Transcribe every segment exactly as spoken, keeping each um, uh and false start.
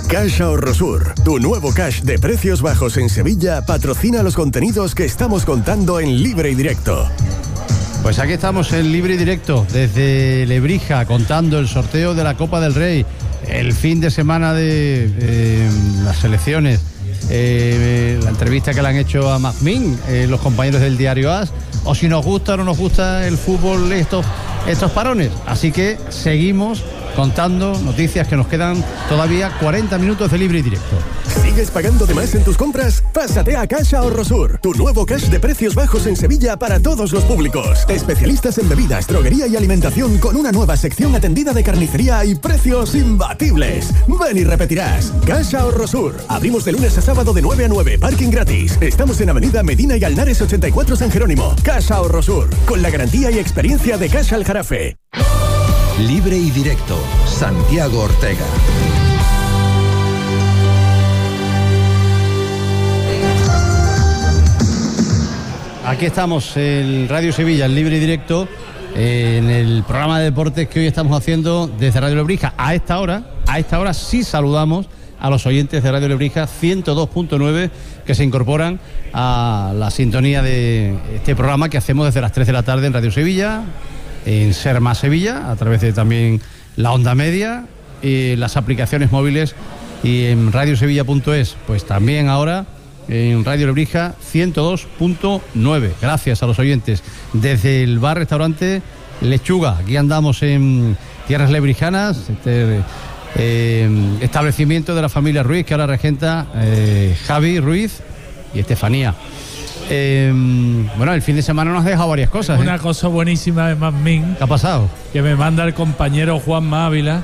Cash Ahorrosur, tu nuevo cash de precios bajos en Sevilla, patrocina los contenidos que estamos contando en Libre y Directo. Pues aquí estamos en Libre y Directo, desde Lebrija, contando el sorteo de la Copa del Rey, el fin de semana de eh, las selecciones, eh, la entrevista que le han hecho a Mazmín, eh, los compañeros del diario A S, o si nos gusta o no nos gusta el fútbol, estos, estos parones. Así que seguimos contando noticias, que nos quedan todavía cuarenta minutos de Libre y Directo. ¿Sigues pagando de más en tus compras? Pásate a Cash Ahorrosur, tu nuevo cash de precios bajos en Sevilla para todos los públicos. Especialistas en bebidas, droguería y alimentación, con una nueva sección atendida de carnicería y precios imbatibles. Ven y repetirás. Cash Ahorrosur. Abrimos de lunes a sábado de nueve a nueve, parking gratis. Estamos en Avenida Medina y Alnares ochenta y cuatro San Jerónimo. Cash Ahorrosur, con la garantía y experiencia de Cash Aljarafe. Libre y Directo, Santiago Ortega. Aquí estamos en Radio Sevilla, en Libre y Directo, en el programa de deportes que hoy estamos haciendo desde Radio Lebrija. A esta hora, a esta hora sí saludamos a los oyentes de Radio Lebrija ciento dos punto nueve que se incorporan a la sintonía de este programa que hacemos desde las tres de la tarde en Radio Sevilla, en Ser Más Sevilla, a través de también la onda media y las aplicaciones móviles, y en radiosevilla punto es, pues también ahora en Radio Lebrija ciento dos punto nueve. Gracias a los oyentes desde el bar restaurante Lechuga. Aquí andamos en tierras lebrijanas, este eh, establecimiento de la familia Ruiz, que ahora regenta eh, Javi Ruiz y Estefanía. Eh, bueno, el fin de semana nos ha dejado varias cosas. Una ¿eh? cosa buenísima de Mazmín. ¿Qué ha pasado? Que me manda el compañero Juanma Ávila,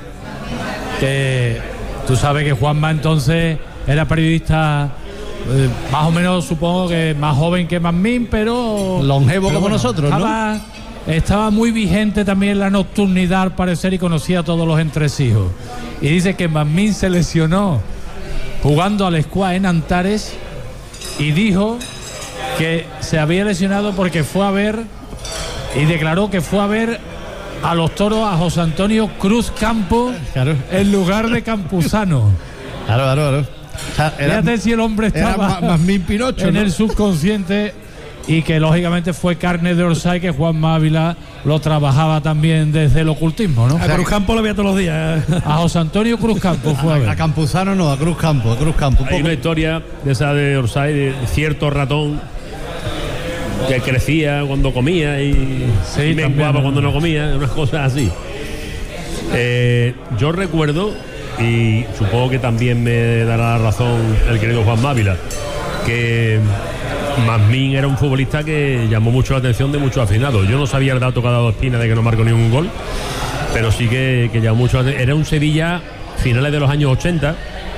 que tú sabes que Juanma entonces era periodista, eh, más o menos supongo que más joven que Mazmín, pero longevo pero como bueno, nosotros, estaba, ¿no? Estaba muy vigente también la nocturnidad al parecer, y conocía a todos los entresijos. Y dice que Mazmín se lesionó jugando al squash en Antares, y dijo que se había lesionado porque fue a ver, y declaró que fue a ver a los toros a José Antonio Cruz Campo, claro, en lugar de Campuzano. Claro, claro, claro. O sea, era, fíjate si el hombre estaba Mazmín Pinocho, en ¿no? el subconsciente, y que lógicamente fue carne de Orsay, que Juan Ávila lo trabajaba también desde el ocultismo, ¿no? A Cruz Campo lo veía todos los días. A José Antonio Cruz Campo fue a ver. A, a Campuzano no, a Cruz Campo, a Cruz Campo. Un Hay poco. una historia de esa de Orsay, de cierto ratón que crecía cuando comía y, sí, y menguaba cuando no comía, unas cosas así. Eh, yo recuerdo, y supongo que también me dará la razón el querido Juan Ávila, que Mazmín era un futbolista que llamó mucho la atención de muchos aficionados. Yo no sabía el dato que ha dado Espina de que no marcó ningún gol, pero sí que, que llamó mucho la atención. Era un Sevilla finales de los años ochenta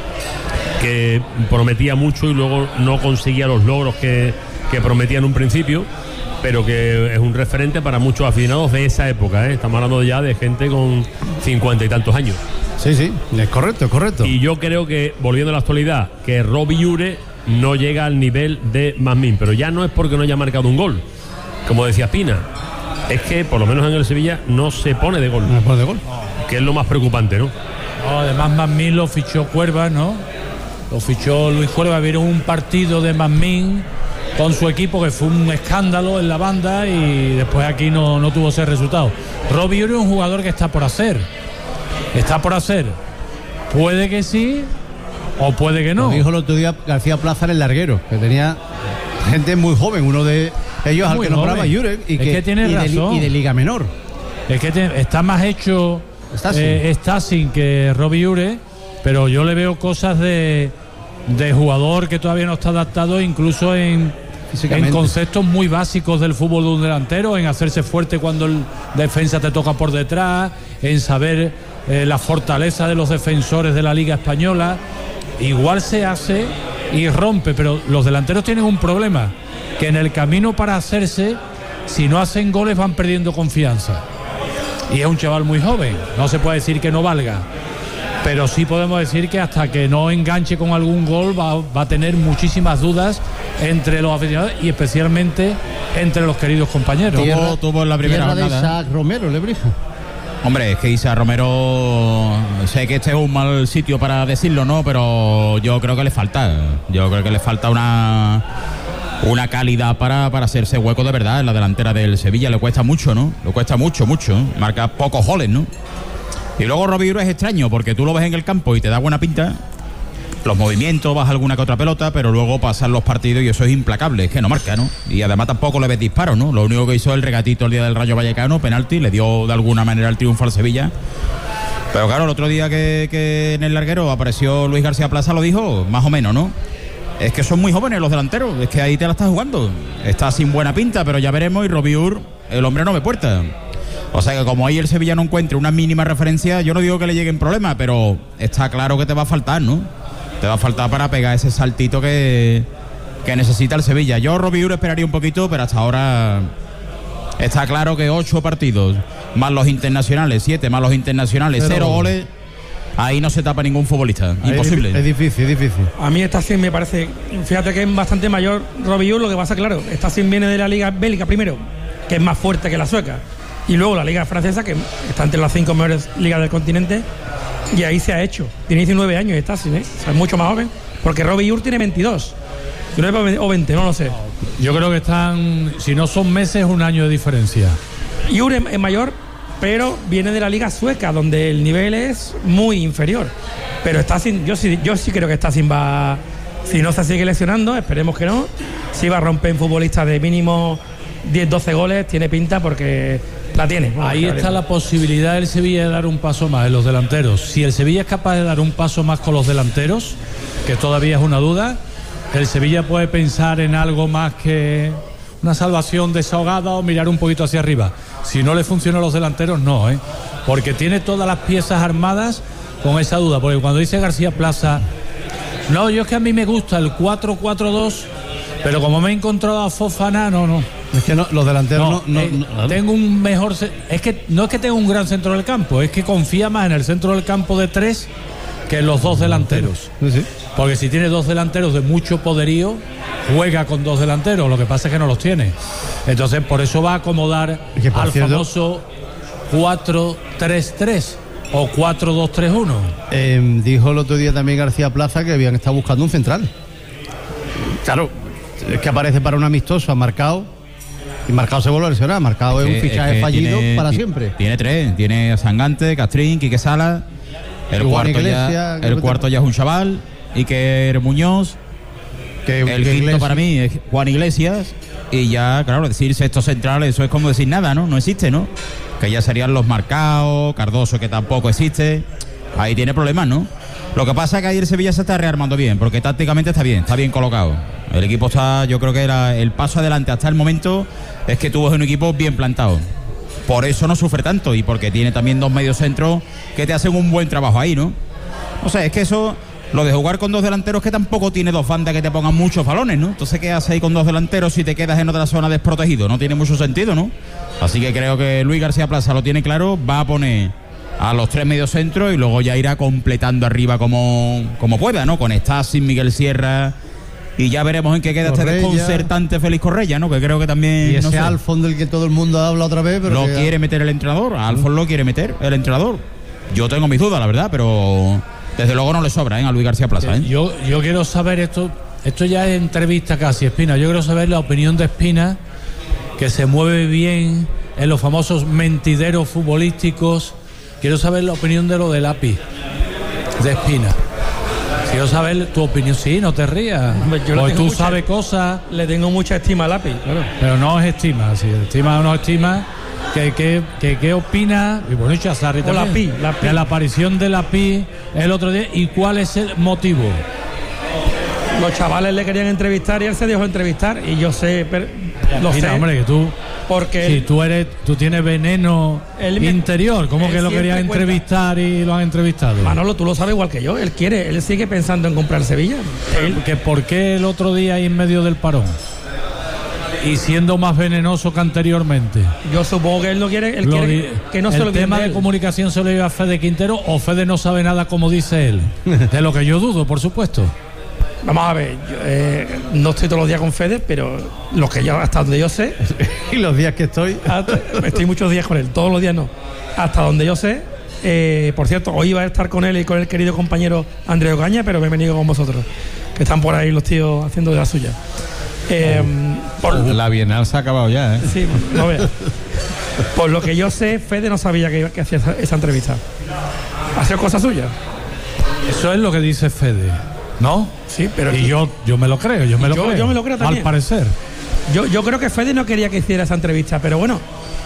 que prometía mucho y luego no conseguía los logros que, que prometía en un principio, pero que es un referente para muchos aficionados de esa época, ¿eh? Estamos hablando ya de gente con cincuenta y tantos años. Sí, sí, es correcto, es correcto. Y yo creo que, volviendo a la actualidad, que Robbie Ure no llega al nivel de Mazmín, pero ya no es porque no haya marcado un gol, como decía Pina, es que por lo menos en el Sevilla no se pone de gol, no se pone de gol, que es lo más preocupante, ¿no? No, además Mazmín lo fichó Cuerva, ¿no? Lo fichó Luis Cuerva. Vieron un partido de Mazmín con su equipo que fue un escándalo en la banda, y después aquí no, no tuvo ese resultado. Robbie Ure es un jugador que está por hacer, está por hacer, puede que sí o puede que no. Lo dijo el otro día García Plaza en el larguero, que tenía gente muy joven, uno de ellos al que nombraba Ure, y es que, que tiene y razón, de, y de Liga Menor. Es que te, está más hecho Stasi. eh, Stasi que Robbie Ure, pero yo le veo cosas de, de jugador que todavía no está adaptado, incluso en, en conceptos muy básicos del fútbol de un delantero, en hacerse fuerte cuando el defensa te toca por detrás, en saber eh, la fortaleza de los defensores de la Liga Española. Igual se hace y rompe, pero los delanteros tienen un problema, que en el camino para hacerse, si no hacen goles van perdiendo confianza. Y es un chaval muy joven, no se puede decir que no valga, pero sí podemos decir que hasta que no enganche con algún gol va, va a tener muchísimas dudas entre los aficionados y especialmente entre los queridos compañeros. Tierra, tuvo, tuvo en la primera tierra de jornada. Isaac Romero, Lebrija. Hombre, es que Isa Romero, sé que este es un mal sitio para decirlo, ¿no? Pero yo creo que le falta, yo creo que le falta una una calidad para, para hacerse hueco de verdad en la delantera del Sevilla. Le cuesta mucho, ¿no? Le cuesta mucho, mucho. Marca pocos goles, ¿no? Y luego Robbie Ure es extraño porque tú lo ves en el campo y te da buena pinta. Los movimientos, baja alguna que otra pelota, pero luego pasan los partidos y eso es implacable, es que no marca, ¿no? Y además tampoco le ves disparos, ¿no? Lo único que hizo el regatito el día del Rayo Vallecano, penalti, le dio de alguna manera el triunfo al Sevilla. Pero claro, el otro día que, que en el larguero apareció Luis García Plaza lo dijo, más o menos, ¿no? Es que son muy jóvenes los delanteros, es que ahí te la estás jugando. Está sin buena pinta, pero ya veremos, y Robbie Ure, el hombre no me puerta. O sea que como ahí el Sevilla no encuentre una mínima referencia, yo no digo que le lleguen problemas, pero está claro que te va a faltar, ¿no? Te va a faltar para pegar ese saltito que, que necesita el Sevilla. Yo Robbie Ure esperaría un poquito, pero hasta ahora está claro que ocho partidos, más los internacionales, siete más los internacionales, cero, cero goles, ahí no se tapa ningún futbolista. Ahí imposible. Es difícil, es difícil. A mí Stacín me parece, fíjate que es bastante mayor Robbie Ure, lo que pasa, claro, Stacín viene de la Liga Bélica primero, que es más fuerte que la sueca, y luego la Liga Francesa, que está entre las cinco mejores ligas del continente. Y ahí se ha hecho. Tiene diecinueve años y está así, ¿eh? O sea, es mucho más joven. Porque Robbie Ure tiene veintidós. O veinte, no lo sé. Yo creo que están, si no son meses, un año de diferencia. Ure es mayor, pero viene de la liga sueca, donde el nivel es muy inferior. Pero está sin, yo sí, yo sí creo que está sin va. Si no se sigue lesionando, esperemos que no. Si va a romper en futbolista de mínimo diez doce goles, tiene pinta porque la tiene. Vamos, ahí está la posibilidad del Sevilla de dar un paso más en los delanteros. Si el Sevilla es capaz de dar un paso más con los delanteros, que todavía es una duda, el Sevilla puede pensar en algo más que una salvación desahogada o mirar un poquito hacia arriba. Si no le funcionan los delanteros, no, ¿eh? Porque tiene todas las piezas armadas con esa duda. Porque cuando dice García Plaza, no, yo es que a mí me gusta el cuatro cuatro dos, pero como me he encontrado a Fofana, no, no. Es que no, los delanteros no, no, eh, no, no. Tengo un mejor. Es que no es que tenga un gran centro del campo, es que confía más en el centro del campo de tres que en los dos delanteros. Sí, sí. Porque si tiene dos delanteros de mucho poderío, juega con dos delanteros. Lo que pasa es que no los tiene. Entonces, por eso va a acomodar que, al cierto, famoso cuatro tres tres o cuatro dos tres uno. Eh, dijo el otro día también García Plaza que habían estado buscando un central. Claro, es que aparece para un amistoso, ha marcado. Y Marcado se vuelve a lesionar. Marcado es, es, que, es un fichaje es fallido tiene, para siempre. Tiene tres. Tiene a Sangante, Castrín, Quique Sala. El, cuarto, Iglesia, ya, el cuarto ya es un chaval. Iker Muñoz. Que, el que quinto Iglesias. Para mí es Juan Iglesias. Y ya, claro, decir sexto central, eso es como decir nada, ¿no? No existe, ¿no? Que ya serían los Marcados, Cardoso, que tampoco existe. Ahí tiene problemas, ¿no? Lo que pasa es que ahí el Sevilla se está rearmando bien, porque tácticamente está bien, está bien colocado. El equipo está, yo creo que era el paso adelante hasta el momento es que tuvo un equipo bien plantado. Por eso no sufre tanto y porque tiene también dos mediocentros que te hacen un buen trabajo ahí, ¿no? O sea, es que eso, lo de jugar con dos delanteros, que tampoco tiene dos bandas que te pongan muchos balones, ¿no? Entonces, ¿qué haces ahí con dos delanteros si te quedas en otra zona desprotegido? No tiene mucho sentido, ¿no? Así que creo que Luis García Plaza lo tiene claro, va a poner a los tres mediocentros y luego ya irá completando arriba como, como pueda, ¿no? Con Stasi, Miguel Sierra, y ya veremos en qué queda Correia. Este desconcertante Félix Correia, ¿no? Que creo que también... Y ese no sé, Alfon del que todo el mundo habla otra vez, pero... Lo que... quiere meter el entrenador, a Alfon lo quiere meter el entrenador. Yo tengo mis dudas, la verdad, pero desde luego no le sobra, ¿eh? A Luis García Plaza, ¿eh? Yo, yo quiero saber esto, esto ya es entrevista casi, Espina, yo quiero saber la opinión de Espina, que se mueve bien en los famosos mentideros futbolísticos. Quiero saber la opinión de lo del A P I, de Espina. Quiero saber tu opinión. Sí, no te rías. Porque tú mucha, sabes cosas. Le tengo mucha estima al A P I, claro. Pero no es estima, sí, estima o no estima. ¿Qué que, que, que opina? Y bueno, Chazarri también. La P I, la P I. De la aparición de la P I el otro día. ¿Y cuál es el motivo? Los chavales le querían entrevistar y él se dejó entrevistar. Y yo sé, pero, lo Mira, sé. hombre, que tú. Porque si tú eres, tú tienes veneno él, interior, ¿cómo que lo querías entrevistar cuenta, y lo han entrevistado? Manolo, tú lo sabes igual que yo. Él quiere, él sigue pensando en comprar Sevilla. Él, que ¿por qué el otro día ahí en medio del parón? Y siendo más venenoso que anteriormente. Yo supongo que él no quiere, él lo quiere di, que no se lo El tema de comunicación se lo lleva a Fede Quintero, o Fede no sabe nada, como dice él. De lo que yo dudo, por supuesto. Vamos a ver, yo, eh, no estoy todos los días con Fede, pero lo que yo, hasta donde yo sé, y los días que estoy. Hasta, estoy muchos días con él, todos los días no. Hasta donde yo sé. Eh, por cierto, hoy iba a estar con él y con el querido compañero Andrés Ocaña, pero me he venido con vosotros, que están por ahí los tíos haciendo de la suya. Eh, oh, por, la Bienal se ha acabado ya, ¿eh? Sí, no veas. Por lo que yo sé, Fede no sabía que, que hacía esa, esa entrevista. ¿Ha sido cosa suya? Eso es lo que dice Fede, ¿no? Sí, pero y yo, yo me lo creo, yo me lo yo, creo. Yo me lo creo también. Al parecer. Yo, yo creo que Fede no quería que hiciera esa entrevista, pero bueno,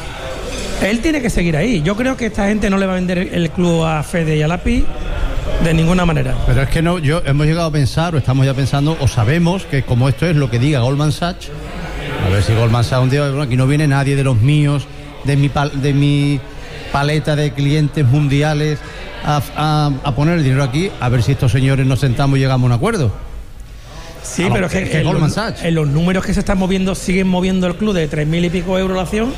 él tiene que seguir ahí. Yo creo que esta gente no le va a vender el club a Fede y a Lapi de ninguna manera. Pero es que no, yo hemos llegado a pensar, o estamos ya pensando, o sabemos que como esto es lo que diga Goldman Sachs, a ver si Goldman Sachs un día, bueno, aquí no viene nadie de los míos, de mi pal, de mi paleta de clientes mundiales a, a, a poner el dinero aquí, a ver si estos señores nos sentamos y llegamos a un acuerdo. Sí, a pero lo, es que, que en, Goldman los, Sachs. en los números que se están moviendo, siguen moviendo el club de tres mil y pico euros la acción.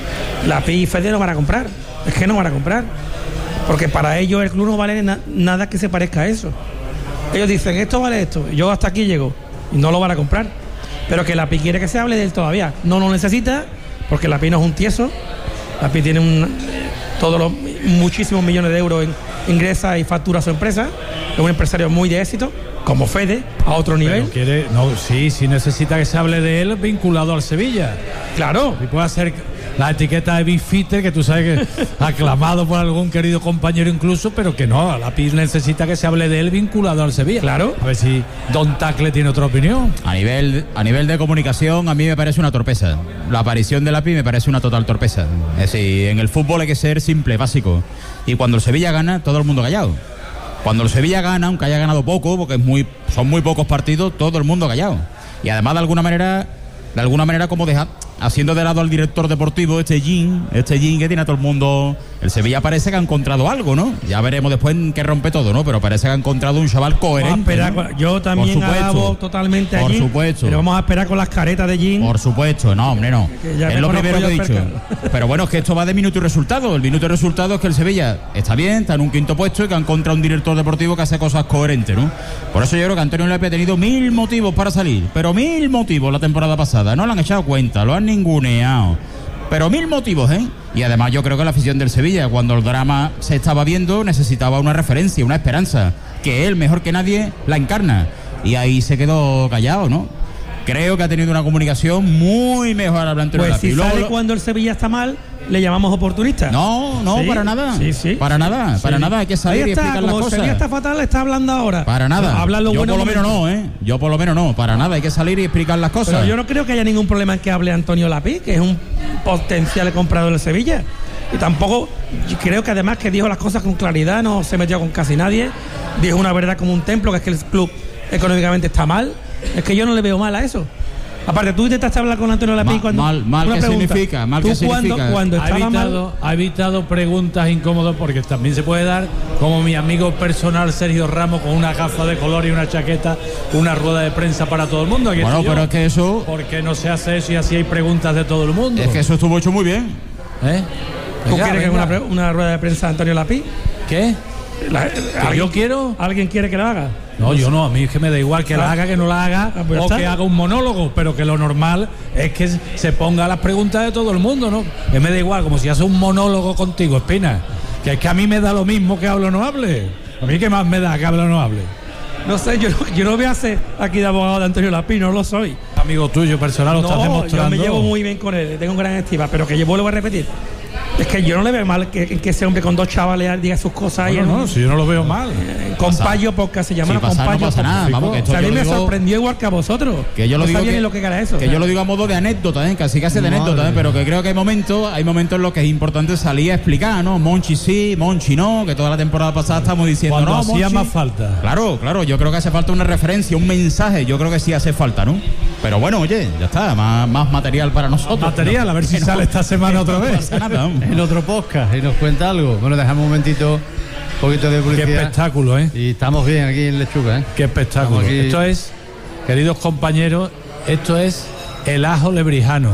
La P I y Fede no van a comprar. Es que no van a comprar. Porque para ellos el club no vale na, nada que se parezca a eso. Ellos dicen, esto vale esto. Yo hasta aquí llego. Y no lo van a comprar. Pero que la P I quiere que se hable de él todavía. No lo necesita, porque la P I no es un tieso. La P I tiene un, todos los muchísimos millones de euros en ingresa y factura a su empresa. Es un empresario muy de éxito, como Fede, a otro nivel. Pero quiere, no, sí, sí necesita que se hable de él vinculado al Sevilla. Claro. Y puede hacer la etiqueta de Big Fitter, que tú sabes que aclamado por algún querido compañero incluso, pero que no, la P I necesita que se hable de él vinculado al Sevilla. Claro. A ver si Don Tacle tiene otra opinión. A nivel, a nivel de comunicación, a mí me parece una torpeza. La aparición de la P I me parece una total torpeza. Es decir, en el fútbol hay que ser simple, básico. Y cuando el Sevilla gana, todo el mundo callado. Cuando el Sevilla gana, aunque haya ganado poco, porque es muy, son muy pocos partidos, todo el mundo callado. Y además, de alguna manera, de alguna manera como deja, haciendo de lado al director deportivo, este Jin, este Jin que tiene a todo el mundo. El Sevilla parece que ha encontrado algo, ¿no? Ya veremos después en qué rompe todo, ¿no? Pero parece que ha encontrado un chaval coherente. Vamos a esperar, ¿no? Yo también alabo totalmente a Por Jin, supuesto. pero vamos a esperar con las caretas de Jin. Por supuesto, no, hombre, no. Es lo primero que he dicho. Percal. Pero bueno, es que esto va de minuto y resultado. El minuto y resultado es que el Sevilla está bien, está en un quinto puesto y que ha encontrado un director deportivo que hace cosas coherentes, ¿no? Por eso yo creo que Antonio Lepe ha tenido mil motivos para salir, pero mil motivos la temporada pasada. No lo han echado cuenta, lo han ninguneado. Pero mil motivos, ¿eh? Y además yo creo que la afición del Sevilla, cuando el drama se estaba viendo, necesitaba una referencia, una esperanza, que él, mejor que nadie, la encarna. Y ahí se quedó callado, ¿no? Creo que ha tenido una comunicación muy mejor al Antonio Pues Lepe. si sale cuando el Sevilla está mal, le llamamos oportunista. No, no, ¿Sí? para nada. Sí, sí. Para nada, Sí. para nada. Hay que salir Ahí y está, explicar como las el cosas. Sevilla está fatal, está hablando ahora. Para nada. No, hablan lo yo bueno por lo menos momento. no, ¿eh? Yo por lo menos no, para nada. Hay que salir y explicar las cosas. Pero yo no creo que haya ningún problema en que hable Antonio Lapi, que es un potencial comprador del Sevilla. Y tampoco, yo creo que además que dijo las cosas con claridad, no se metió con casi nadie. Dijo una verdad como un templo, que es que el club económicamente está mal. Es que yo no le veo mal a eso. Aparte, tú intentaste hablar con Antonio Lapi Ma, cuando... mal, mal una ¿qué pregunta. significa? Mal ¿Tú ¿qué cuando, significa? cuando Ha estaba evitado, mal... ha evitado preguntas incómodas, porque también se puede dar, como mi amigo personal Sergio Ramos, con una gafa de color y una chaqueta, una rueda de prensa para todo el mundo. Aquí Bueno, estoy pero yo. es que eso... ¿Por qué no se hace eso y así hay preguntas de todo el mundo? Es que eso estuvo hecho muy bien. ¿Eh? ¿Tú Venga, quieres que venga. haga una, una rueda de prensa de Antonio Lapi? ¿Qué? La- ¿Que yo quiero? ¿Alguien quiere que la haga? No, yo no, a mí es que me da igual que la haga, que no la haga, Ah, pues ya o está. que haga un monólogo, pero que lo normal es que se ponga las preguntas de todo el mundo, ¿no? Que me da igual, como si hace un monólogo contigo, Espina, que es que a mí me da lo mismo que hable o no hable. A mí qué más me da que hable o no hable. No sé, yo, no- yo no voy a ser aquí de abogado de Antonio Lapi, no lo soy. Amigo tuyo personal, lo estás No, demostrando. yo me llevo muy bien con él, le tengo un gran estima, pero que yo vuelvo a repetir. Es que yo no le veo mal que, que ese hombre con dos chavales diga sus cosas ahí Bueno, en no, un- si yo no lo veo mal. en Compayo Podcast se llama, Si ¿no? pasa, no Compayo pasa nada, Podcast. vamos, que esto O sea, a mí yo lo me digo- sorprendió igual que a vosotros. Que yo lo no digo sabía que, ni lo que era eso. que yo lo digo a modo de anécdota, ¿eh? Casi casi de Madre anécdota, ¿eh? Pero que creo que hay momentos, hay momentos en los que es importante salir a explicar, ¿no? Monchi sí, Monchi no, que toda la temporada pasada estamos diciendo, Cuando no, hacía Monchi. más falta. Claro, claro, yo creo que hace falta una referencia, un mensaje, yo creo que sí hace falta, ¿no? Pero bueno, oye, ya está, más, más material para nosotros. Material, a ver si Que no- sale esta semana otra No vez. pasa nada, hombre. En otro podcast y nos cuenta algo. Bueno, dejamos un momentito, un poquito de Qué publicidad. espectáculo, ¿eh? Y estamos bien aquí en Lechuga, ¿eh? Qué espectáculo. Estamos aquí. Esto es, queridos compañeros, esto es el ajo lebrijano.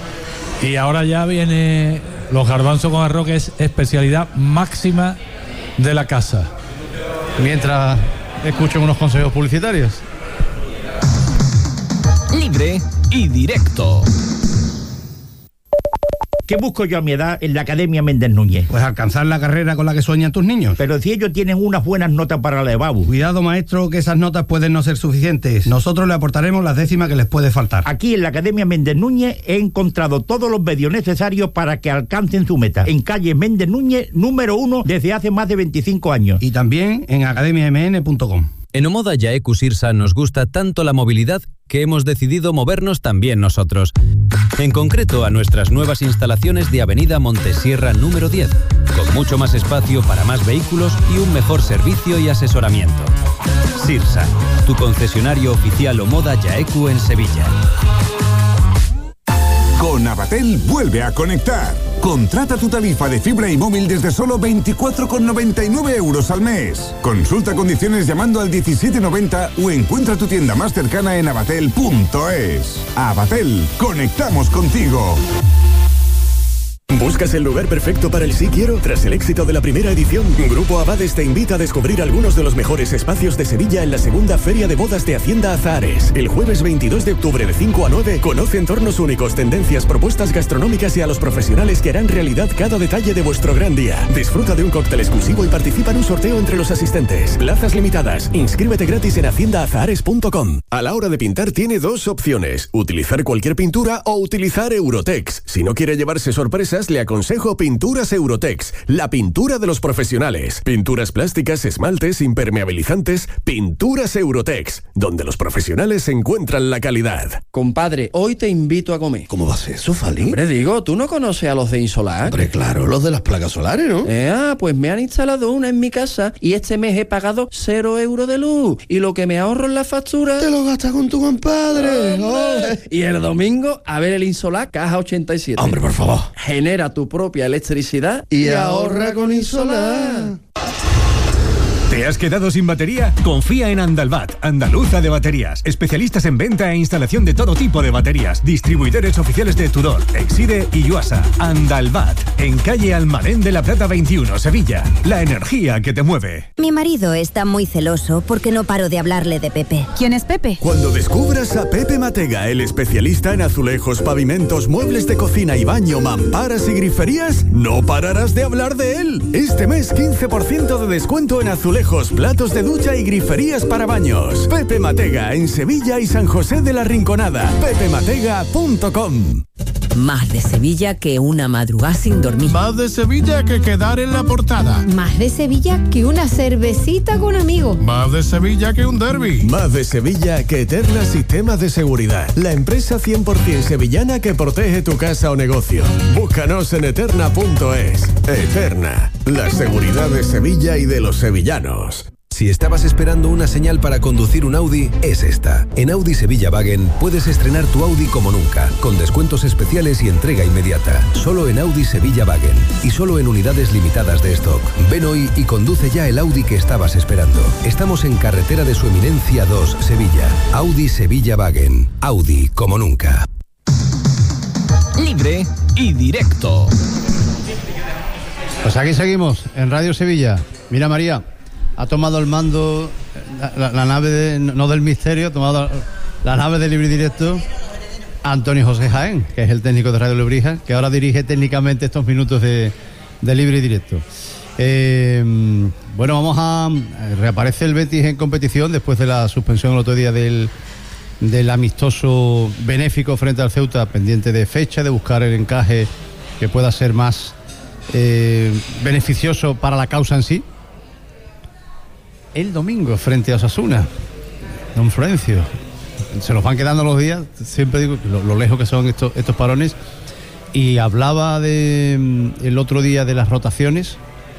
Y ahora ya viene los garbanzos con arroz, que es especialidad máxima de la casa. Mientras escuchen unos consejos publicitarios. Libre y directo. ¿Qué busco yo a mi edad en la Academia Méndez Núñez? Pues alcanzar la carrera con la que sueñan tus niños. Pero si ellos tienen unas buenas notas para la EBAU. Cuidado, maestro, que esas notas pueden no ser suficientes. Nosotros le aportaremos las décimas que les puede faltar. Aquí en la Academia Méndez Núñez he encontrado todos los medios necesarios para que alcancen su meta. En calle Méndez Núñez, número uno, desde hace más de veinticinco años. Y también en academia m n punto com. En Omoda Jaeku Sirsa nos gusta tanto la movilidad que hemos decidido movernos también nosotros. En concreto a nuestras nuevas instalaciones de Avenida Montesierra número diez, con mucho más espacio para más vehículos y un mejor servicio y asesoramiento. Sirsa, tu concesionario oficial Omoda Jaeku en Sevilla. Con Avatel vuelve a conectar. Contrata tu tarifa de fibra y móvil desde solo veinticuatro con noventa y nueve euros al mes. Consulta condiciones llamando al diecisiete noventa o encuentra tu tienda más cercana en avatel punto es. Avatel, conectamos contigo. ¿Buscas el lugar perfecto para el Sí Quiero? Tras el éxito de la primera edición, Grupo Abades te invita a descubrir algunos de los mejores espacios de Sevilla en la segunda Feria de Bodas de Hacienda Azahares. El jueves veintidós de octubre de cinco a nueve, conoce entornos únicos, tendencias, propuestas gastronómicas y a los profesionales que harán realidad cada detalle de vuestro gran día. Disfruta de un cóctel exclusivo y participa en un sorteo entre los asistentes. Plazas limitadas. Inscríbete gratis en hacienda azahares punto com. A la hora de pintar tiene dos opciones: utilizar cualquier pintura o utilizar Eurotex. Si no quiere llevarse sorpresas, le aconsejo Pinturas Eurotex, la pintura de los profesionales. Pinturas plásticas, esmaltes, impermeabilizantes. Pinturas Eurotex, donde los profesionales encuentran la calidad. Compadre, hoy te invito a comer. ¿Cómo va a ser eso, Fali? Hombre, digo, ¿tú no conoces a los de Insolar? Hombre, claro, los de las placas solares, ¿no? Eh, ah, pues me han instalado una en mi casa y este mes he pagado cero euros de luz. Y lo que me ahorro en la factura... Te lo gastas con tu compadre. Oh, y el domingo, a ver el Insolar Caja ochenta y siete. Hombre, por favor. Genera tu propia electricidad y, y ahorra con Insolar. ¿Te has quedado sin batería? Confía en Andalbat, Andaluza de Baterías. Especialistas en venta e instalación de todo tipo de baterías. Distribuidores oficiales de Tudor, Exide y Yuasa. Andalbat, en calle Almadén de la Plata veintiuno, Sevilla. La energía que te mueve. Mi marido está muy celoso porque no paro de hablarle de Pepe. ¿Quién es Pepe? Cuando descubras a Pepe Matega, el especialista en azulejos, pavimentos, muebles de cocina y baño, mamparas y griferías, no pararás de hablar de él. Este mes quince por ciento de descuento en azulejos, platos de ducha y griferías para baños. Pepe Matega, en Sevilla y San José de la Rinconada. pepe matega punto com. Más de Sevilla que una madrugada sin dormir. Más de Sevilla que quedar en la portada. Más de Sevilla que una cervecita con amigos. Más de Sevilla que un derbi. Más de Sevilla que Eterna Sistemas de Seguridad. La empresa cien por ciento sevillana que protege tu casa o negocio. Búscanos en eterna punto es. Eterna, la seguridad de Sevilla y de los sevillanos. Si estabas esperando una señal para conducir un Audi, es esta. En Audi Sevilla Wagen puedes estrenar tu Audi como nunca, con descuentos especiales y entrega inmediata. Solo en Audi Sevilla Wagen y solo en unidades limitadas de stock. Ven hoy y conduce ya el Audi que estabas esperando. Estamos en Carretera de Su Eminencia dos, Sevilla. Audi Sevilla Wagen. Audi como nunca. Libre y directo. Pues aquí seguimos, en Radio Sevilla. Mira, María, ha tomado el mando la, la, la nave de, no del misterio, ha tomado la nave de Libre y Directo Antonio José Jaén, que es el técnico de Radio Lebrija, que ahora dirige técnicamente estos minutos de, de Libre y Directo. Eh, bueno, vamos a... Reaparece el Betis en competición después de la suspensión el otro día del, del amistoso benéfico frente al Ceuta, pendiente de fecha, de buscar el encaje que pueda ser más eh, beneficioso para la causa en sí. El domingo frente a Osasuna, don Florencio, se los van quedando los días, siempre digo lo, lo lejos que son estos, estos parones, y hablaba de el otro día de las rotaciones,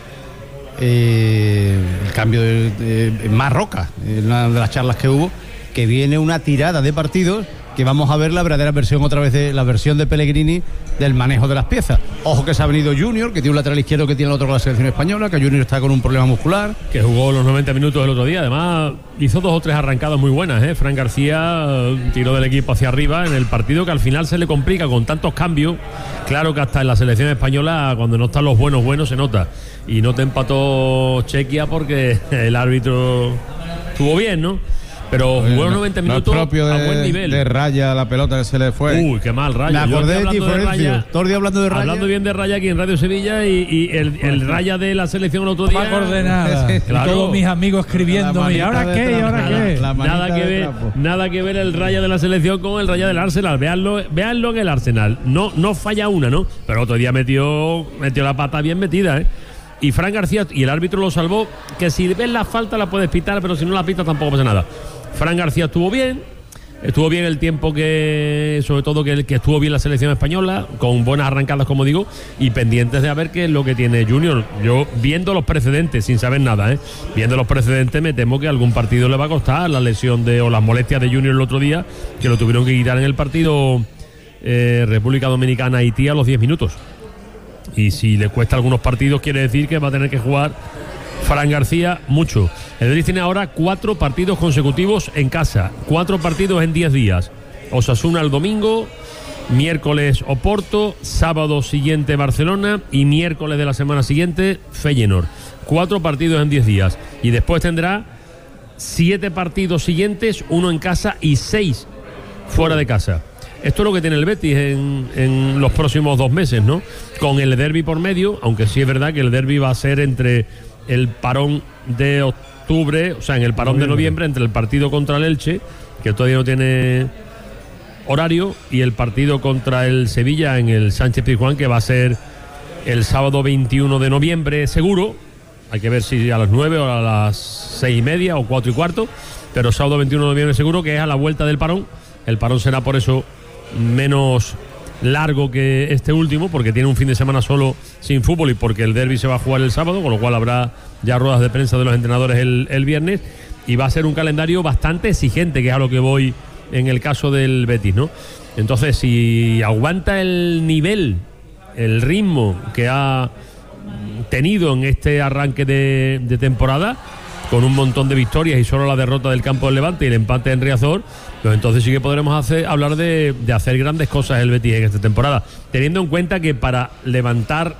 eh, el cambio de, de Marroca, en una de las charlas que hubo, que viene una tirada de partidos que vamos a ver la verdadera versión otra vez de la versión de Pellegrini del manejo de las piezas. Ojo que se ha venido Junior, que tiene un lateral izquierdo que tiene el otro con la selección española, que Junior está con un problema muscular. Que jugó los noventa minutos el otro día, además hizo dos o tres arrancadas muy buenas, ¿eh? Fran García tiró del equipo hacia arriba en el partido que al final se le complica con tantos cambios. Claro que hasta en la selección española, cuando no están los buenos buenos, se nota. Y no te empató Chequia porque el árbitro estuvo bien, ¿no? Pero Oye, jugó no, noventa no minutos es propio de, a buen nivel. de Raya la pelota que se le fue. Uy, qué mal Raya. Me Yo acordé estoy de ti, hablando de Florencio. Raya, Todo el día hablando de Raya. Hablando bien de Raya aquí en Radio Sevilla y, y el, el Raya de la selección el otro día. No me acordé nada. Claro. Todos mis amigos escribiéndome. ¿Y ahora qué? ¿Y ahora qué? Nada que ver, nada que ver el Raya de la selección con el Raya del Arsenal. Veanlo, veanlo en el Arsenal. No, no falla una, ¿no? Pero otro día metió, metió la pata bien metida, ¿eh? Y Fran García, y el árbitro lo salvó, que si ves la falta la puedes pitar, pero si no la pita tampoco pasa nada. Fran García estuvo bien. Estuvo bien el tiempo que, sobre todo que, que estuvo bien la selección española, con buenas arrancadas, como digo, y pendientes de a ver qué es lo que tiene Junior. Yo, viendo los precedentes, sin saber nada, ¿eh? viendo los precedentes, me temo que algún partido le va a costar la lesión de o las molestias de Junior el otro día, que lo tuvieron que quitar en el partido eh, República Dominicana-Haití a los diez minutos. Y si le cuesta algunos partidos, quiere decir que va a tener que jugar Fran García mucho. El Betis tiene ahora cuatro partidos consecutivos en casa, cuatro partidos en diez días. Osasuna el domingo, miércoles Oporto, sábado siguiente Barcelona y miércoles de la semana siguiente Feyenoord. Cuatro partidos en diez días. Y después tendrá siete partidos siguientes, uno en casa y seis fuera de casa. Esto es lo que tiene el Betis en, en los próximos dos meses, ¿no? Con el derbi por medio, aunque sí es verdad que el derbi va a ser entre el parón de octubre, o sea, en el parón de noviembre, entre el partido contra el Elche, que todavía no tiene horario, y el partido contra el Sevilla en el Sánchez Pizjuán, que va a ser el sábado veintiuno de noviembre seguro. Hay que ver si a las nueve o a las seis y media o cuatro y cuarto, pero sábado veintiuno de noviembre seguro, que es a la vuelta del parón. El parón será por eso menos largo que este último, porque tiene un fin de semana solo sin fútbol y porque el derbi se va a jugar el sábado, con lo cual habrá ya ruedas de prensa de los entrenadores el, el viernes, y va a ser un calendario bastante exigente, que es a lo que voy en el caso del Betis, ¿no? Entonces, si aguanta el nivel, el ritmo que ha tenido en este arranque de, de temporada, con un montón de victorias y solo la derrota del campo del Levante y el empate en Riazor, pues entonces sí que podremos hacer, hablar de, de hacer grandes cosas el Betis en esta temporada, teniendo en cuenta que para levantar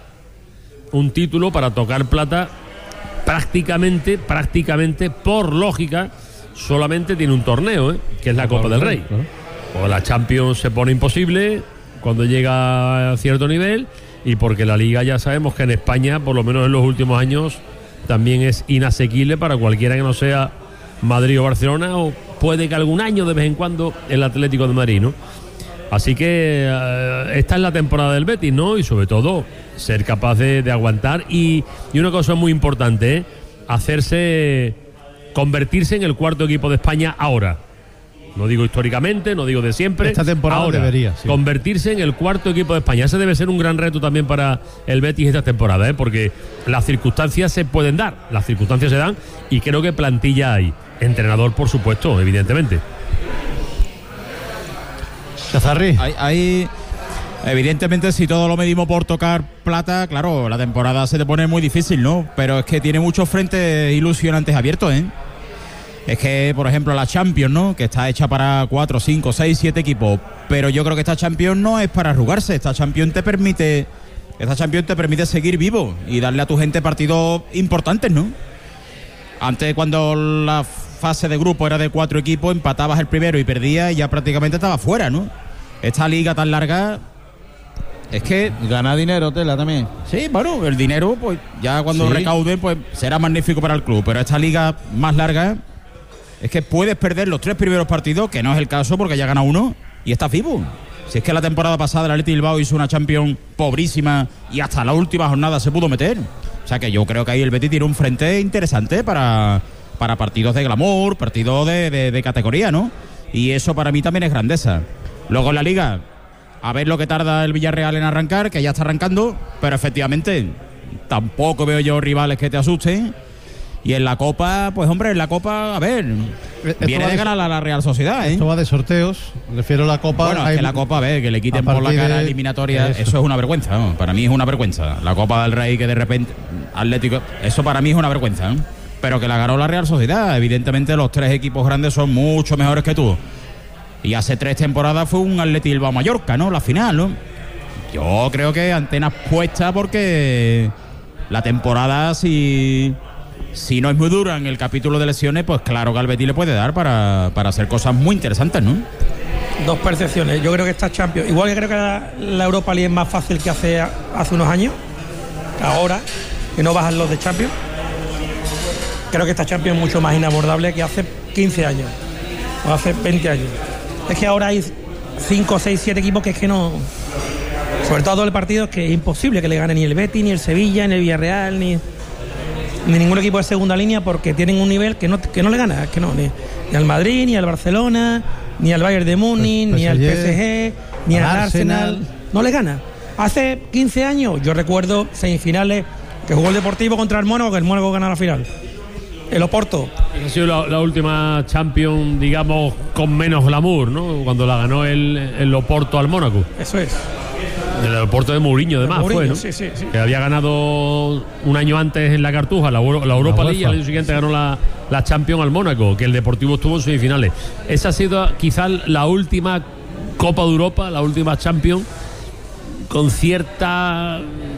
un título, para tocar plata, prácticamente, prácticamente, por lógica, solamente tiene un torneo, ¿eh? que es la Copa del Rey. O la Champions se pone imposible cuando llega a cierto nivel, y porque la Liga ya sabemos que en España, por lo menos en los últimos años, también es inasequible para cualquiera que no sea Madrid o Barcelona, o puede que algún año de vez en cuando el Atlético de Madrid, ¿no? Así que uh, esta es la temporada del Betis, ¿no? Y sobre todo ser capaz de, de aguantar y, y una cosa muy importante, ¿eh? hacerse, convertirse en el cuarto equipo de España ahora. No digo históricamente, no digo de siempre. Esta temporada ahora, debería, sí. Convertirse en el cuarto equipo de España. Ese debe ser un gran reto también para el Betis esta temporada, ¿eh? porque las circunstancias se pueden dar, las circunstancias se dan, y creo que plantilla hay. Entrenador, por supuesto, evidentemente. Cazarri. Hay, hay, evidentemente, si todo lo medimos por tocar plata, claro, la temporada se te pone muy difícil, ¿no? Pero es que tiene muchos frentes ilusionantes abiertos, ¿eh? Es que, por ejemplo, la Champions, ¿no? Que está hecha para cuatro, cinco, seis, siete equipos. Pero yo creo que esta Champions no es para arrugarse. Esta Champions te permite, esta Champions te permite seguir vivo y darle a tu gente partidos importantes, ¿no? Antes, cuando la fase de grupo era de cuatro equipos, empatabas el primero y perdías y ya prácticamente estabas fuera, ¿no? Esta liga tan larga es que... Gana dinero, Tela, también. Sí, bueno, el dinero, pues ya cuando Sí. recauden, pues será magnífico para el club. Pero esta liga más larga... Es que puedes perder los tres primeros partidos, que no es el caso porque ya gana uno, y estás vivo. Si es que la temporada pasada el Athletic Bilbao hizo una Champions pobrísima y hasta la última jornada se pudo meter. O sea que yo creo que ahí el Betis tiene un frente interesante para, para partidos de glamour, partidos de, de, de categoría, ¿no? Y eso para mí también es grandeza. Luego en la Liga, a ver lo que tarda el Villarreal en arrancar, que ya está arrancando, pero efectivamente tampoco veo yo rivales que te asusten. Y en la Copa, pues hombre, en la Copa, a ver, Esto viene va de de- ganar a la Real Sociedad, ¿eh? Esto va de sorteos, refiero a la Copa. Bueno, es hay- que la Copa, a ver, que le quiten a por la partir cara de- eliminatoria, eso. eso. es una vergüenza, ¿no? Para mí es una vergüenza. La Copa del Rey, que de repente, Atlético, eso para mí es una vergüenza, ¿eh? Pero que la ganó la Real Sociedad, evidentemente los tres equipos grandes son mucho mejores que tú. Y hace tres temporadas fue un Athletic Bilbao Mallorca, ¿no? La final, ¿no? Yo creo que antenas puestas porque la temporada, si si no es muy dura en el capítulo de lesiones, pues claro que al Betis le puede dar para, para hacer cosas muy interesantes, ¿no? Dos percepciones. Yo creo que esta Champions, igual que creo que la, la Europa League es más fácil que hace, hace unos años, ahora que no bajan los de Champions, creo que esta Champions es mucho más inabordable que hace quince años o hace veinte años. Es que ahora hay cinco, seis, siete equipos que es que no, sobre todo doble partidos, que es imposible que le gane ni el Betis, ni el Sevilla, ni el Villarreal, ni, ni ningún equipo de segunda línea, porque tienen un nivel que no, que no le gana, que no, ni, ni al Madrid, ni al Barcelona, ni al Bayern de Múnich, ni al P S G, ni al Arsenal. Arsenal. No le gana. Hace quince años, yo recuerdo semifinales que jugó el Deportivo contra el Mónaco, que el Mónaco gana la final. El Oporto. Ha sido la, la última Champions, digamos, con menos glamour, ¿no? Cuando la ganó el, el Oporto al Mónaco. Eso es. El Oporto de Mourinho, además, Mourinho, fue, ¿no? Sí, sí, sí. Que había ganado un año antes en la Cartuja, la, la Europa League, y al año siguiente ganó la, la Champions al Mónaco, que el Deportivo estuvo en semifinales. Esa ha sido quizás la última Copa de Europa, la última Champions, con cierta...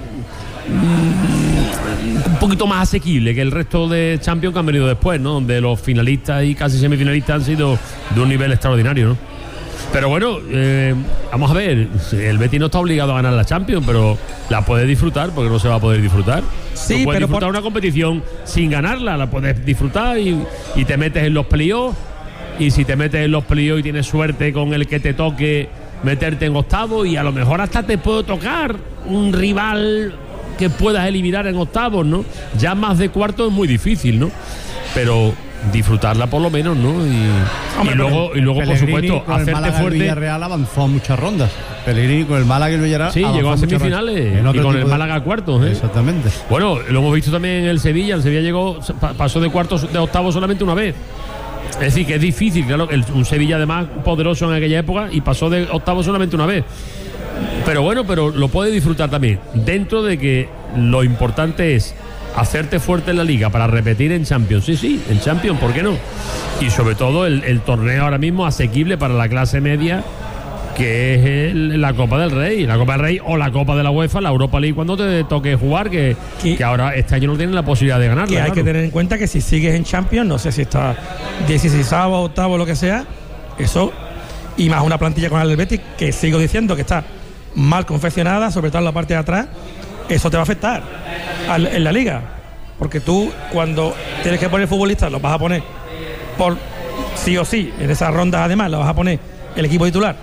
un poquito más asequible que el resto de Champions que han venido después, ¿no? Donde los finalistas y casi semifinalistas han sido de un nivel extraordinario, ¿no? Pero bueno, eh, vamos a ver, el Betis no está obligado a ganar la Champions, pero la puede disfrutar, porque no se va a poder disfrutar. Sí, no puedes pero disfrutar por... una competición sin ganarla, la puedes disfrutar y, y te metes en los playoffs, y si te metes en los playoffs y tienes suerte con el que te toque meterte en octavos, y a lo mejor hasta te puede tocar un rival que puedas eliminar en octavos, ¿no? Ya más de cuartos es muy difícil, ¿no? Pero disfrutarla por lo menos, ¿no? Y, Hombre, y luego, y luego por supuesto, hacerte el Málaga, fuerte. El Villarreal avanzó a muchas rondas. Pellegrini con el Málaga y el Villarreal. Sí, llegó a semifinales y con el Málaga a cuartos, ¿eh? Exactamente. Bueno, lo hemos visto también en el Sevilla. El Sevilla llegó, pasó de cuartos, de octavos solamente una vez. Es decir, que es difícil, claro, el, un Sevilla además poderoso en aquella época y pasó de octavos solamente una vez. Pero bueno, pero lo puedes disfrutar también, dentro de que lo importante es hacerte fuerte en la Liga para repetir en Champions. Sí, sí, en Champions, ¿por qué no? Y sobre todo el, el torneo ahora mismo asequible para la clase media, que es el, la Copa del Rey, la Copa del Rey o la Copa de la UEFA, la Europa League, cuando te toque jugar, que, que ahora este año no tienen la posibilidad de ganarla. Que hay claro. que tener en cuenta que si sigues en Champions, no sé si está dieciséis, octavo, lo que sea, eso, y más una plantilla con el Betis, que sigo diciendo que está mal confeccionada, sobre todo en la parte de atrás, eso te va a afectar al, en la Liga, porque tú cuando tienes que poner futbolistas los vas a poner por sí o sí, en esas rondas además los vas a poner el equipo titular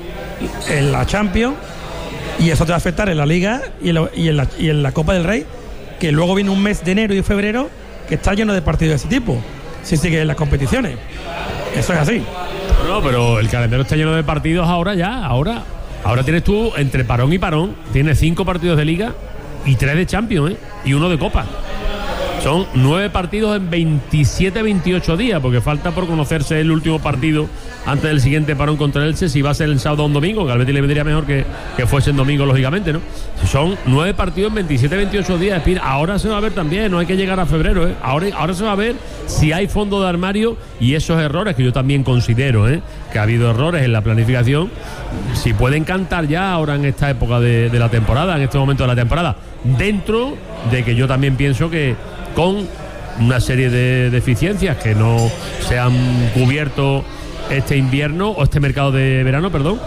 en la Champions, y eso te va a afectar en la Liga y en la, y en la, y en la Copa del Rey, que luego viene un mes de enero y febrero que está lleno de partidos de ese tipo, si sigue en las competiciones. Eso es así. No, pero el calendario está lleno de partidos ahora ya, ahora Ahora tienes tú, entre parón y parón, tienes cinco partidos de Liga y tres de Champions, ¿eh? Y uno de Copa. Son nueve partidos en veintisiete, veintiocho días, porque falta por conocerse el último partido antes del siguiente parón contra el Elche, si va a ser el sábado o un domingo, que al Betis le vendría mejor que, que fuese en domingo, lógicamente, ¿no? Son nueve partidos en veintisiete, veintiocho días. Ahora se va a ver también, no hay que llegar a febrero, ¿eh? Ahora, ahora se va a ver si hay fondo de armario y esos errores, que yo también considero, ¿eh? Que ha habido errores en la planificación, si pueden cantar ya ahora en esta época de, de la temporada, en este momento de la temporada, dentro de que yo también pienso que con una serie de deficiencias que no se han cubierto este invierno o este mercado de verano, perdón,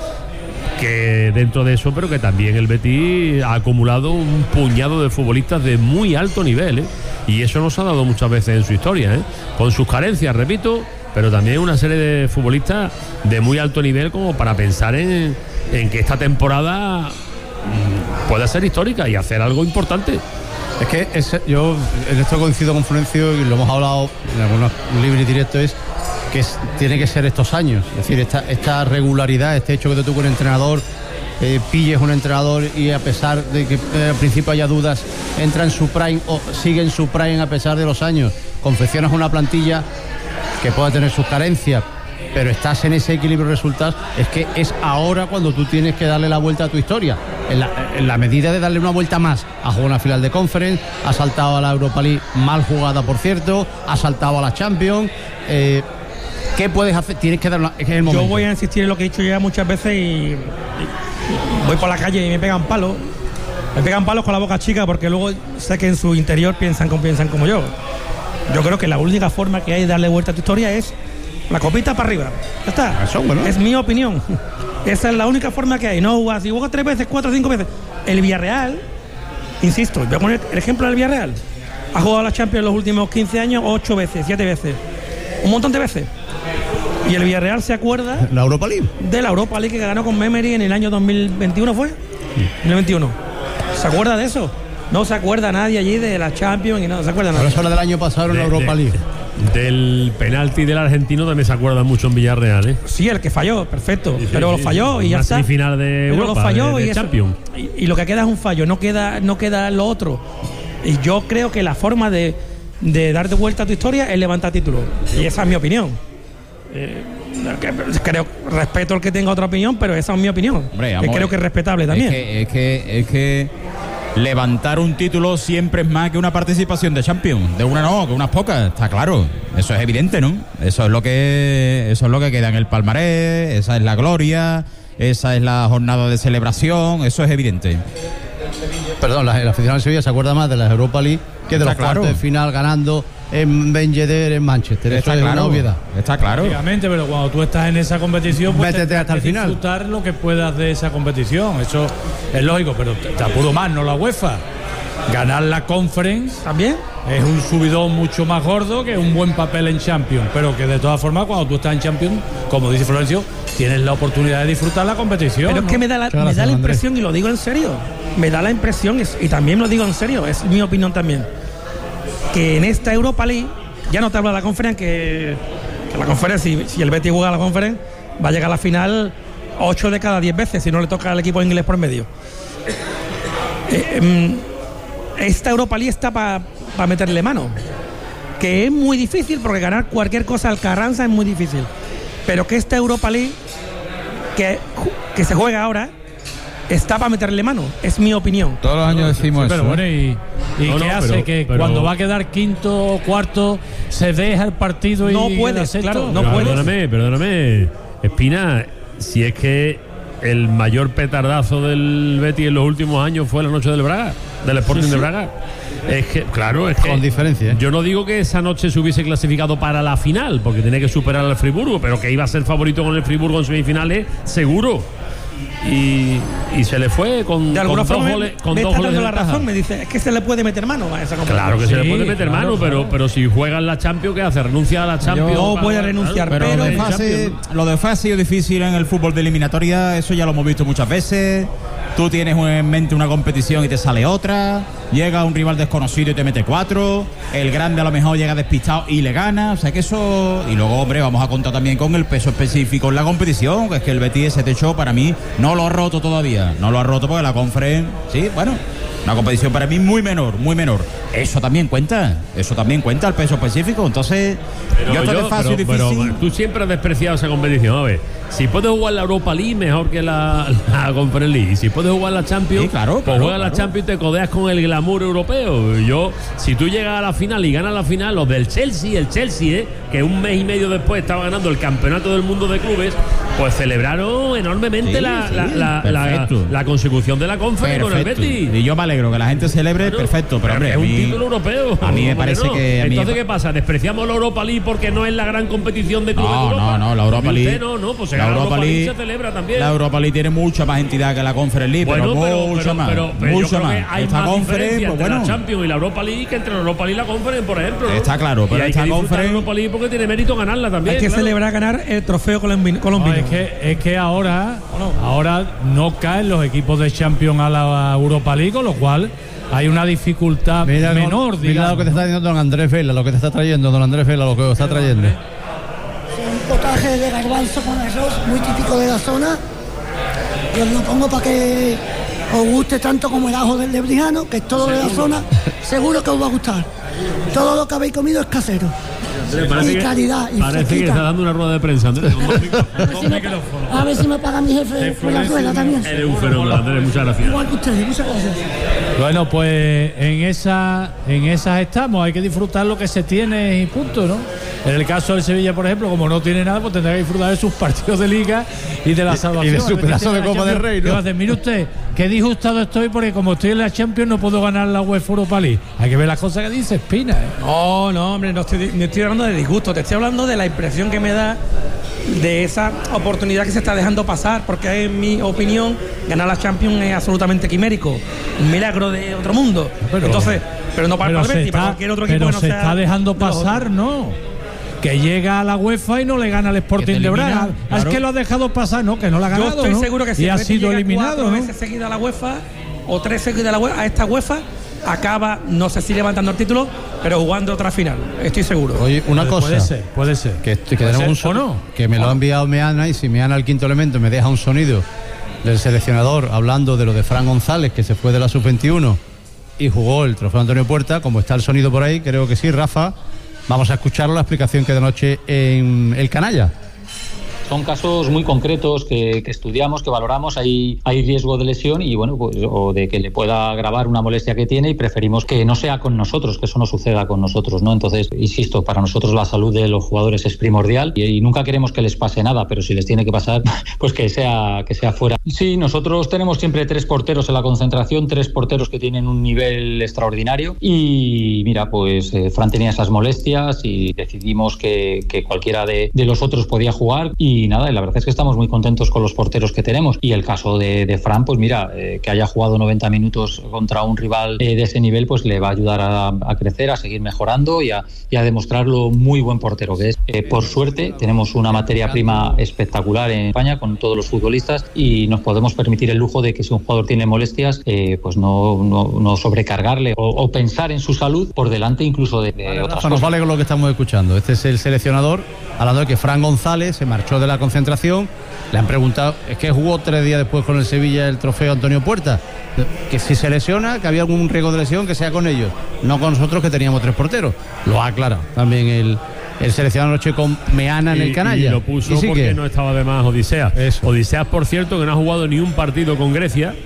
que dentro de eso, pero que también el Betis ha acumulado un puñado de futbolistas de muy alto nivel, ¿eh? Y eso nos ha dado muchas veces en su historia, ¿eh? Con sus carencias, repito, pero también una serie de futbolistas de muy alto nivel como para pensar en, en que esta temporada pueda ser histórica y hacer algo importante. Es que es, yo en esto coincido con Florencio y lo hemos hablado en algunos libros directos, es que es, tiene que ser estos años, es decir, esta, esta regularidad, este hecho que tú con un entrenador eh, pilles un entrenador y a pesar de que eh, al principio haya dudas, entra en su prime o sigue en su prime a pesar de los años, confeccionas una plantilla que pueda tener sus carencias, pero estás en ese equilibrio de resultados. Es que es ahora cuando tú tienes que darle la vuelta a tu historia, en la, en la medida de darle una vuelta más. Ha jugado una final de Conference, ha saltado a la Europa League, mal jugada por cierto, ha saltado a la Champions. eh, ¿Qué puedes hacer? Tienes que dar una, es el momento. Yo voy a insistir en lo que he dicho ya muchas veces, y, y voy por la calle y me pegan palos me pegan palos con la boca chica, porque luego sé que en su interior piensan como piensan como yo. Yo creo que la única forma que hay de darle vuelta a tu historia es la copita para arriba. Ya está. Eso, bueno. Es mi opinión. Esa es la única forma que hay. No, si juega tres veces, cuatro o cinco veces. El Villarreal, insisto, voy a poner el ejemplo del Villarreal. Ha jugado la Champions los últimos quince años ocho veces, siete veces. Un montón de veces. Y el Villarreal se acuerda... ¿La Europa League? De la Europa League que ganó con Memory en el año dos mil veintiuno, ¿fue? Sí. dos mil veintiuno. ¿Se acuerda de eso? No se acuerda nadie allí de la Champions y no se acuerda nadie. Ahora es hora del año pasado en la Europa League. Del penalti del argentino también se acuerda mucho en Villarreal, ¿eh? Sí, el que falló, perfecto. Sí, sí, pero sí, lo falló sí, y ya una está. Semifinal de pero Europa, lo falló de, de y, eso, Champions. Y, y lo que queda es un fallo, no queda, no queda lo otro. Y yo creo que la forma de, de dar de vuelta a tu historia es levantar títulos. Y esa es mi opinión. Eh, creo, respeto al que tenga otra opinión, pero esa es mi opinión. Hombre, que amor, creo que es respetable también. Es que, es que, es que levantar un título siempre es más que una participación de Champions. De una no, que unas pocas, está claro. Eso es evidente, ¿no? Eso es lo que, eso es lo que queda en el palmarés, esa es la gloria, esa es la jornada de celebración, eso es evidente. Perdón, la, la afición de Sevilla se acuerda más de la Europa League que de Está los claro. cuartos de final ganando en Ben Yedder, en Manchester. Está Eso es claro. una obviedad. Está claro. Obviamente, pero cuando tú estás en esa competición, pues métete tendrás hasta el que final. disfrutar lo que puedas de esa competición. Eso es lógico, pero te, te apuro más, no la UEFA. Ganar la Conference también es un subidón mucho más gordo que un buen papel en Champions, pero que de todas formas cuando tú estás en Champions, como dice Florencio, tienes la oportunidad de disfrutar la competición. Pero ¿no? es que me da la, me da la impresión, y lo digo en serio, me da la impresión, y también lo digo en serio, es mi opinión también, que en esta Europa League, ya no te hablo de la Conference, que, que la Conference, si, si el Betis juega a la Conference, va a llegar a la final ocho de cada diez veces, si no le toca al equipo inglés por medio. Eh, esta Europa League está para pa meterle mano, que es muy difícil, porque ganar cualquier cosa al Carranza es muy difícil, pero que esta Europa League que, que se juega ahora está para meterle mano, es mi opinión. Todos los años decimos sí, eso. Pero bueno, y, y No, ¿qué no, hace? pero- que pero- cuando va a quedar quinto o cuarto se deja el partido y No queda puedes, sexto? claro, no Pero puedes. Perdóname, perdóname, Espina, si es que el mayor petardazo del Betis en los últimos años fue la noche del Braga, del Sporting Sí, sí. de Braga. Es que, claro, es que Con diferencia, ¿eh? yo no digo que esa noche se hubiese clasificado para la final, porque tenía que superar al Friburgo, pero que iba a ser favorito con el Friburgo en semifinales, seguro. Y, y se le fue con, De alguna con dos forma goles, me, con me dos está goles dando de la ventaja. razón, me dice, es que se le puede meter mano a esa competición. Claro que se le Sí, puede meter claro, mano, pero, claro. pero si juegan la Champions, ¿qué hace? ¿Renuncia a la Champions? No para- puede renunciar, Pero, pero lo, de en fácil, lo de fácil o difícil en el fútbol de eliminatoria, eso ya lo hemos visto muchas veces. Tú tienes en mente una competición y te sale otra. Llega un rival desconocido y te mete cuatro. El grande a lo mejor llega despistado y le gana. O sea que eso. Y luego, hombre, vamos a contar también con el peso específico en la competición. Que es que el Betis ese techo para mí no lo ha roto todavía. No lo ha roto porque la Conference. Sí, bueno. Una competición para mí muy menor, muy menor. Eso también cuenta. Eso también cuenta el peso específico. Entonces, Pero yo esto yo- de fácil pero- difícil. pero tú siempre has despreciado esa competición. A ver, si puedes jugar la Europa League, mejor que la, la Conference League. Y si puedes jugar la Champions, Sí, claro, pues claro, juegas la claro. Champions y te codeas con el glamour europeo. Yo, si tú llegas a la final y ganas la final, los del Chelsea, el Chelsea, ¿eh? que un mes y medio después estaba ganando el campeonato del mundo de clubes, pues celebraron enormemente Sí, la, sí, la, la, la, perfecto. la consecución de la Conference con el Perfecto. Betis. Y yo me alegro que la gente celebre, Bueno, perfecto, pero hombre, es a un mí, título europeo. a mí me ¿Cómo parece no? que a mí- Entonces, ¿qué pasa? ¿Despreciamos la Europa League porque no es la gran competición de clubes de No, Europa? no, no, la Europa Porque League. usted no, no, pues se la gana Europa League se celebra también. La Europa League tiene mucha más entidad que la Conference League, Bueno, pero, pero, mucho pero, más. pero, pero yo mucho creo más. que hay Esta más Conference, diferencia pues entre bueno. la Champions y la Europa League que entre la Europa League y la Conference, por ejemplo. ¿no? Está claro, pero y hay esta que disfrutar Conference- la Europa League porque tiene mérito ganarla también. hay que claro. celebrar ganar el trofeo colombino. No, es que es que ahora ahora no caen los equipos de Champions a la Europa League, con lo cual hay una dificultad Mira, menor, mira digamos. lo que te está diciendo don Andrés Vela, lo que te está trayendo don Andrés Vela, lo que os está trayendo. Un potaje de garbanzo con arroz muy típico de la zona. Yo lo pongo para que os guste tanto como el ajo del lebrijano, que es todo de la zona. Seguro que os va a gustar. Todo lo que habéis comido es casero. Parece y que- calidad. Y Parece que fresquita. está dando una rueda de prensa, Andrés. A ver si me, a ver si me paga mi jefe por la rueda también. Eres un fenómeno, Andrés. Muchas gracias. Igual que ustedes, muchas gracias. Bueno, pues en esa en esas estamos, hay que disfrutar lo que se tiene y punto, ¿no? En el caso del Sevilla, por ejemplo, como no tiene nada, pues tendrá que disfrutar de sus partidos de Liga y de la salvación. Y de su pedazo de Copa del Rey, ¿no? Hace, mire usted, qué disgustado estoy porque como estoy en la Champions no puedo ganar la UEFA Europa League. Hay que ver las cosas que dice Espina, ¿eh? No, no, hombre, no estoy, no estoy hablando de disgusto, te estoy hablando de la impresión que me da de esa oportunidad que se está dejando pasar, porque en mi opinión ganar la Champions es absolutamente quimérico, un milagro de otro mundo. Pero, Entonces, pero no para el Betis, para cualquier otro equipo pero que no se sea está dejando pasar, no. Que llega a la UEFA y no le gana al Sporting de Braga. Claro. Es que lo ha dejado pasar, no, que no la ha ganado. Yo estoy ¿no? seguro que si y ha sido eliminado, cuatro ¿no? veces seguida a la UEFA o tres seguidas a la UEFA, a esta UEFA acaba, no sé si levantando el título, pero jugando otra final, estoy seguro. Oye, una puede cosa. Puede ser, puede ser. Que, que tenemos un sonido, que me lo ha enviado Meana, y si Meana, el quinto elemento, me deja un sonido del seleccionador hablando de lo de Fran González, que se fue de la sub veintiuno y jugó el trofeo Antonio Puerta, como está el sonido por ahí, creo que sí, Rafa. Vamos a escucharlo, la explicación que de noche en el Canalla. Son casos muy concretos que, que estudiamos, que valoramos. Hay, hay riesgo de lesión y bueno, pues, o de que le pueda agravar una molestia que tiene, y preferimos que no sea con nosotros, que eso no suceda con nosotros, ¿no? Entonces, insisto, para nosotros la salud de los jugadores es primordial y, y nunca queremos que les pase nada, pero si les tiene que pasar, pues que sea, que sea fuera. Sí, nosotros tenemos siempre tres porteros en la concentración, tres porteros que tienen un nivel extraordinario y mira, pues eh, Fran tenía esas molestias y decidimos que, que cualquiera de, de los otros podía jugar y Y nada, y la verdad es que estamos muy contentos con los porteros que tenemos. Y el caso de, de Fran, pues mira, eh, que haya jugado noventa minutos contra un rival eh, de ese nivel, pues le va a ayudar a, a crecer, a seguir mejorando y a, y a demostrar lo muy buen portero que es. Eh, por suerte, tenemos una materia prima espectacular en España con todos los futbolistas y nos podemos permitir el lujo de que si un jugador tiene molestias, eh, pues no, no, no sobrecargarle o, o pensar en su salud por delante incluso de, de vale, otras Rafa, nos vale con lo que estamos escuchando. Este es el seleccionador hablando de que Fran González se marchó de la concentración. Le han preguntado, es que jugó tres días después con el Sevilla el trofeo Antonio Puerta, que si se lesiona, que había algún riesgo de lesión, que sea con ellos, no con nosotros, que teníamos tres porteros. Lo ha aclarado también el, el seleccionador noche con Meana en y, el Canalla. Y lo puso y sí porque que... no estaba de más Odisea. Eso. Odisea, por cierto, que no ha jugado ni un partido con Grecia.